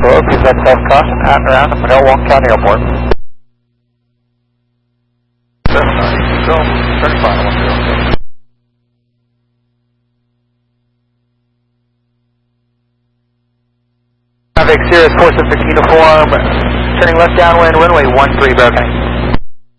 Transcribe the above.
Hello, please have caution at and around the Monroe Wong County Airport. 35. Traffic Sirius 476 uniform, turning left downwind, runway 13, Bravo County.